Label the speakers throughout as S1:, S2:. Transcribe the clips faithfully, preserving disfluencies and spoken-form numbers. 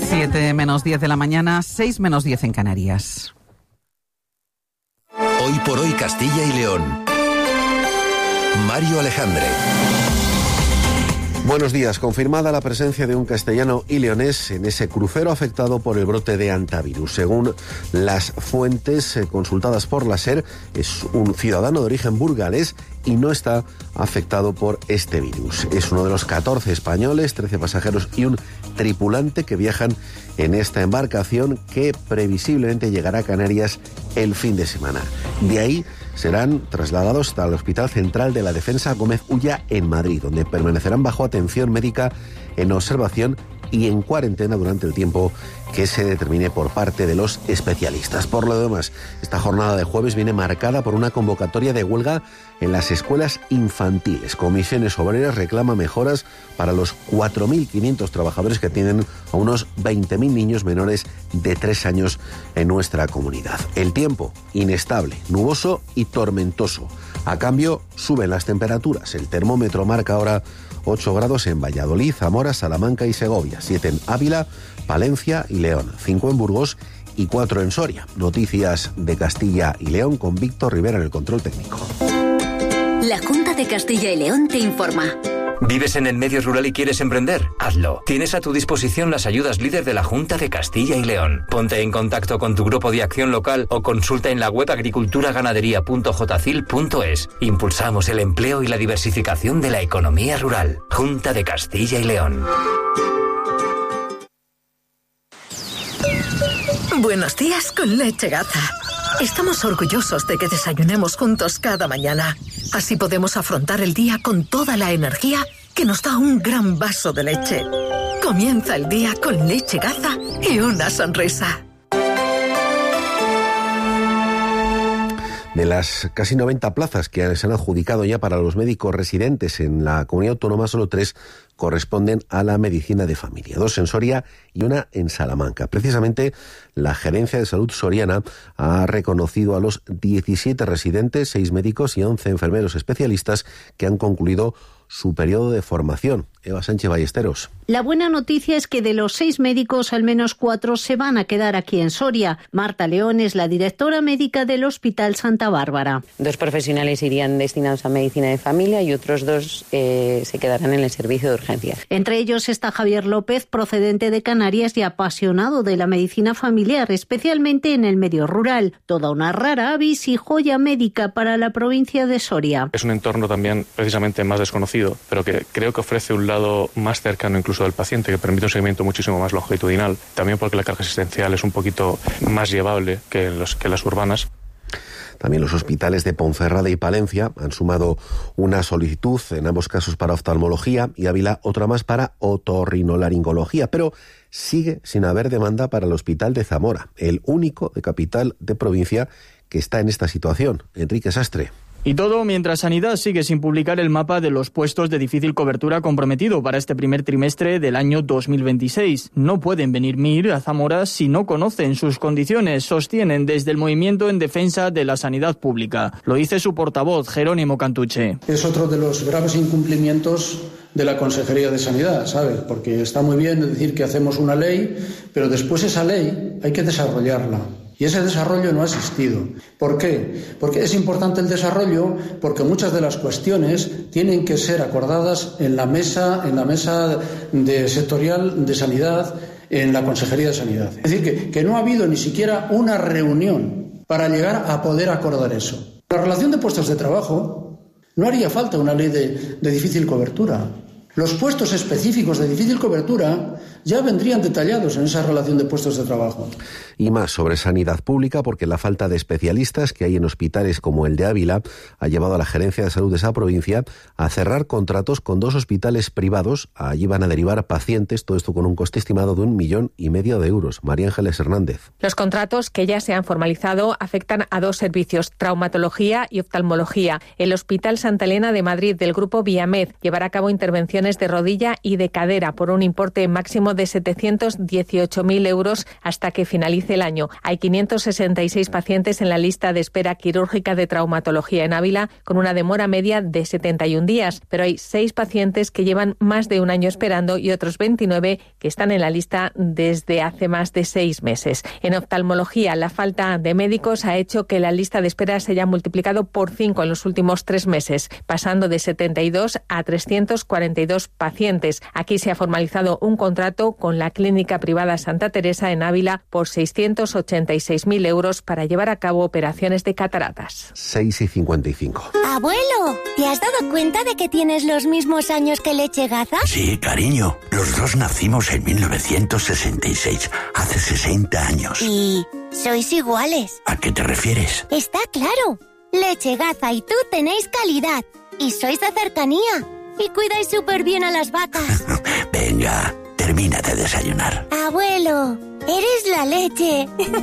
S1: siete menos diez de la mañana, seis menos diez en Canarias.
S2: Hoy por hoy Castilla y León. Mario Alejandre.
S3: Buenos días. Confirmada la presencia de un castellano y leonés en ese crucero afectado por el brote de hantavirus. Según las fuentes eh, consultadas por la SER, es un ciudadano de origen burgalés y no está afectado por este virus. Es uno de los catorce españoles, trece pasajeros y un tripulante que viajan en esta embarcación que previsiblemente llegará a Canarias el fin de semana. De ahí serán trasladados hasta el Hospital Central de la Defensa Gómez Ulla en Madrid, donde permanecerán bajo atención médica en observación y en cuarentena durante el tiempo que se determine por parte de los especialistas. Por lo demás, esta jornada de jueves viene marcada por una convocatoria de huelga en las escuelas infantiles. Comisiones Obreras reclama mejoras para los cuatro mil quinientos trabajadores que atienden a unos veinte mil niños menores de tres años en nuestra comunidad. El tiempo, inestable, nuboso y tormentoso. A cambio, suben las temperaturas. El termómetro marca ahora ocho grados en Valladolid, Zamora, Salamanca y Segovia, siete en Ávila, Palencia y León, cinco en Burgos y cuatro en Soria. Noticias de Castilla y León con Víctor Rivera en el control técnico.
S4: La Junta de Castilla y León te informa.
S5: ¿Vives en el medio rural y quieres emprender? Hazlo. Tienes a tu disposición las ayudas líder de la Junta de Castilla y León. Ponte en contacto con tu grupo de acción local o consulta en la web agriculturaganadería punto jcil punto es. Impulsamos el empleo y la diversificación de la economía rural. Junta de Castilla y León.
S6: Buenos días con Leche Gaza. Estamos orgullosos de que desayunemos juntos cada mañana. Así podemos afrontar el día con toda la energía que nos da un gran vaso de leche. Comienza el día con Leche Gaza y una sonrisa.
S3: De las casi noventa plazas que se han adjudicado ya para los médicos residentes en la comunidad autónoma, solo tres corresponden a la medicina de familia, dos en Soria y una en Salamanca. Precisamente, la Gerencia de Salud soriana ha reconocido a los diecisiete residentes, seis médicos y once enfermeros especialistas que han concluido su periodo de formación. Eva Sánchez Ballesteros.
S7: La buena noticia es que de los seis médicos, al menos cuatro se van a quedar aquí en Soria. Marta León es la directora médica del Hospital Santa Bárbara.
S8: Dos profesionales irían destinados a medicina de familia y otros dos eh, se quedarán en el servicio de urgencias.
S7: Entre ellos está Javier López, procedente de Canarias y apasionado de la medicina familiar, especialmente en el medio rural. Toda una rara avis y joya médica para la provincia de Soria.
S9: Es un entorno también precisamente más desconocido, pero que creo que ofrece un lado más cercano incluso del paciente, que permite un seguimiento muchísimo más longitudinal, también porque la carga asistencial es un poquito más llevable que, los, que las urbanas.
S3: También los hospitales de Ponferrada y Palencia han sumado una solicitud, en ambos casos para oftalmología, y Ávila otra más para otorrinolaringología, pero sigue sin haber demanda para el Hospital de Zamora, el único de capital de provincia que está en esta situación. Enrique Sastre.
S10: Y todo mientras Sanidad sigue sin publicar el mapa de los puestos de difícil cobertura comprometido para este primer trimestre del año dos mil veintiséis. No pueden venir M I R a Zamora si no conocen sus condiciones, sostienen desde el Movimiento en Defensa de la Sanidad Pública. Lo dice su portavoz, Jerónimo Cantuche.
S11: Es otro de los graves incumplimientos de la Consejería de Sanidad, ¿sabes? Porque está muy bien decir que hacemos una ley, pero después esa ley hay que desarrollarla. Y ese desarrollo no ha existido. ¿Por qué? Porque es importante el desarrollo, porque muchas de las cuestiones tienen que ser acordadas en la mesa, en la mesa de sectorial de sanidad, en la Consejería de Sanidad. Es decir, que, que no ha habido ni siquiera una reunión para llegar a poder acordar eso. La relación de puestos de trabajo no haría falta una ley de, de difícil cobertura. Los puestos específicos de difícil cobertura ya vendrían detallados en esa relación de puestos de trabajo.
S3: Y más sobre sanidad pública, porque la falta de especialistas que hay en hospitales como el de Ávila ha llevado a la Gerencia de Salud de esa provincia a cerrar contratos con dos hospitales privados. Allí van a derivar pacientes, todo esto con un coste estimado de un millón y medio de euros. María Ángeles Hernández.
S12: Los contratos que ya se han formalizado afectan a dos servicios, traumatología y oftalmología. El Hospital Santa Elena de Madrid del Grupo Viamed llevará a cabo intervenciones operaciones de rodilla y de cadera por un importe máximo de setecientos dieciocho mil euros hasta que finalice el año. Hay quinientos sesenta y seis pacientes en la lista de espera quirúrgica de traumatología en Ávila con una demora media de setenta y un días, pero hay seis pacientes que llevan más de un año esperando y otros veintinueve que están en la lista desde hace más de seis meses. En oftalmología, la falta de médicos ha hecho que la lista de espera se haya multiplicado por cinco en los últimos tres meses, pasando de setenta y dos a trescientos cuarenta y dos pacientes. Aquí se ha formalizado un contrato con la clínica privada Santa Teresa en Ávila por seiscientos ochenta y seis mil euros para llevar a cabo operaciones de cataratas.
S3: seis y cincuenta y cinco.
S13: Abuelo, ¿te has dado cuenta de que tienes los mismos años que Lechegaza?
S14: Sí, cariño. Los dos nacimos en mil novecientos sesenta y seis, hace sesenta años.
S13: ¿Y sois iguales?
S14: ¿A qué te refieres?
S13: Está claro. Lechegaza y tú tenéis calidad. Y sois de cercanía. Y cuidáis súper bien a las vacas.
S14: Venga, termina de desayunar.
S13: Abuelo, eres la leche.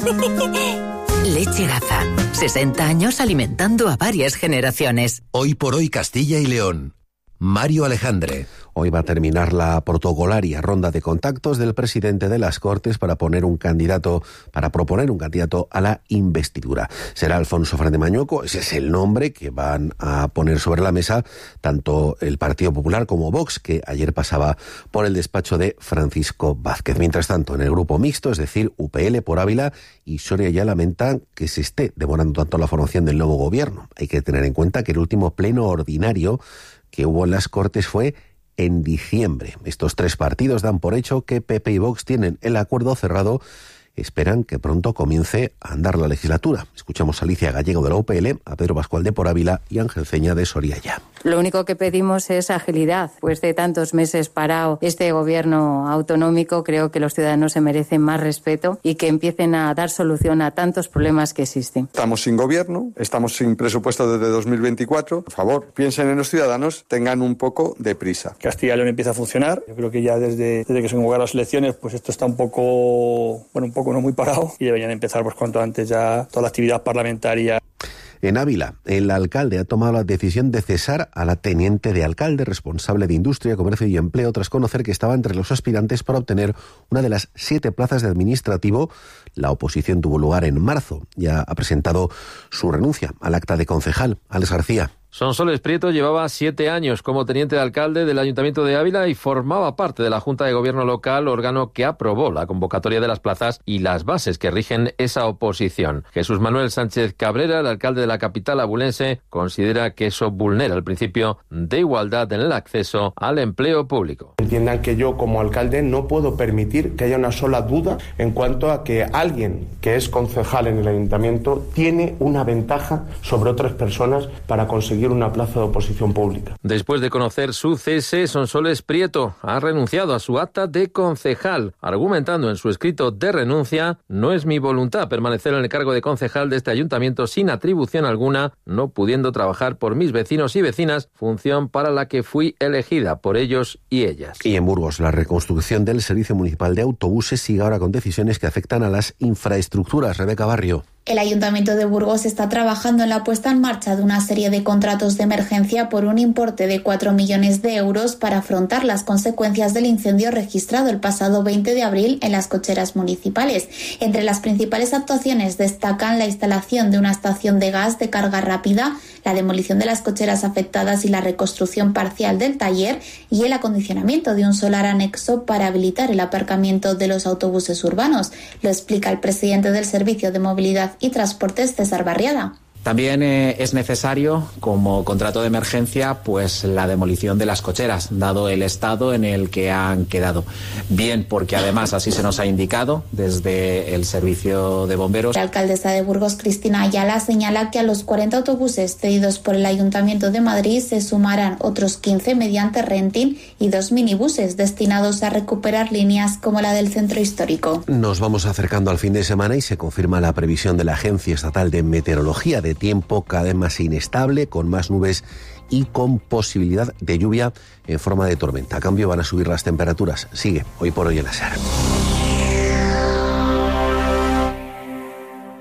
S15: Lechegaza. sesenta años alimentando a varias generaciones.
S2: Hoy por hoy Castilla y León. Mario Alejandre.
S3: Hoy va a terminar la protocolaria ronda de contactos del presidente de las Cortes para poner un candidato, para proponer un candidato a la investidura. Será Alfonso Fernández Mañueco, ese es el nombre que van a poner sobre la mesa tanto el Partido Popular como Vox, que ayer pasaba por el despacho de Francisco Vázquez. Mientras tanto, en el grupo mixto, es decir, U P L por Ávila y Soria, ya lamentan que se esté demorando tanto la formación del nuevo gobierno. Hay que tener en cuenta que el último pleno ordinario que hubo en las Cortes fue en diciembre. Estos tres partidos dan por hecho que P P y Vox tienen el acuerdo cerrado. Esperan que pronto comience a andar la legislatura. Escuchamos a Alicia Gallego de la U P L, a Pedro Pascual de Por Ávila y Ángel Ceña de Soria ya.
S16: Lo único que pedimos es agilidad. Pues de tantos meses parado este gobierno autonómico, creo que los ciudadanos se merecen más respeto y que empiecen a dar solución a tantos problemas que existen.
S17: Estamos sin gobierno, estamos sin presupuesto desde dos mil veinticuatro. Por favor, piensen en los ciudadanos, tengan un poco de prisa.
S18: Castilla y León empieza a funcionar. Yo creo que ya desde, desde que se convocaron las elecciones, pues esto está un poco, bueno, un poco no muy parado y deberían empezar pues cuanto antes ya toda la actividad parlamentaria.
S3: En Ávila, el alcalde ha tomado la decisión de cesar a la teniente de alcalde responsable de Industria, Comercio y Empleo tras conocer que estaba entre los aspirantes para obtener una de las siete plazas de administrativo. La oposición tuvo lugar en marzo. Ya ha presentado su renuncia al acta de concejal. Alex García.
S19: Sonsoles Prieto llevaba siete años como teniente de alcalde del Ayuntamiento de Ávila y formaba parte de la Junta de Gobierno local, órgano que aprobó la convocatoria de las plazas y las bases que rigen esa oposición. Jesús Manuel Sánchez Cabrera, el alcalde de la capital abulense, considera que eso vulnera el principio de igualdad en el acceso al empleo público.
S20: Entiendan que yo como alcalde no puedo permitir que haya una sola duda en cuanto a que alguien que es concejal en el ayuntamiento tiene una ventaja sobre otras personas para conseguir una plaza de oposición pública.
S19: Después de conocer su cese, Sonsoles Prieto ha renunciado a su acta de concejal, argumentando en su escrito de renuncia: no es mi voluntad permanecer en el cargo de concejal de este ayuntamiento sin atribución alguna, no pudiendo trabajar por mis vecinos y vecinas, función para la que fui elegida por ellos y ellas.
S3: Y en Burgos, la reconstrucción del servicio municipal de autobuses sigue ahora con decisiones que afectan a las infraestructuras. Rebeca Barrio.
S21: El Ayuntamiento de Burgos está trabajando en la puesta en marcha de una serie de contratos de emergencia por un importe de cuatro millones de euros para afrontar las consecuencias del incendio registrado el pasado veinte de abril en las cocheras municipales. Entre las principales actuaciones destacan la instalación de una estación de gas de carga rápida, la demolición de las cocheras afectadas y la reconstrucción parcial del taller y el acondicionamiento de un solar anexo para habilitar el aparcamiento de los autobuses urbanos. Lo explica el presidente del Servicio de Movilidad y Transportes, César Barriada.
S22: También eh, es necesario, como contrato de emergencia, pues la demolición de las cocheras, dado el estado en el que han quedado. Bien, porque además así se nos ha indicado desde el servicio de bomberos.
S21: La alcaldesa de Burgos, Cristina Ayala, señala que a los cuarenta autobuses cedidos por el Ayuntamiento de Madrid se sumarán otros quince mediante renting y dos minibuses destinados a recuperar líneas como la del centro histórico.
S3: Nos vamos acercando al fin de semana y se confirma la previsión de la Agencia Estatal de Meteorología de tiempo cada vez más inestable, con más nubes y con posibilidad de lluvia en forma de tormenta. A cambio van a subir las temperaturas. Sigue Hoy por Hoy en la SER.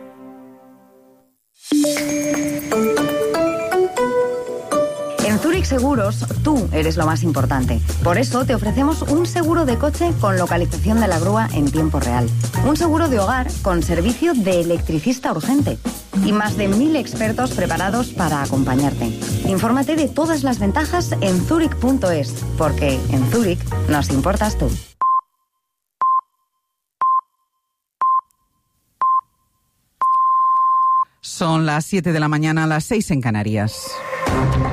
S23: En Zurich se
S1: seguros, tú eres lo más importante. Por eso te ofrecemos un seguro de coche con localización de la grúa en tiempo real. Un seguro de hogar con servicio de electricista urgente. Y más de mil expertos preparados para acompañarte. Infórmate de todas las ventajas en Zurich punto es, porque en Zurich nos importas tú.
S4: Son las siete de la mañana, las seis en Canarias.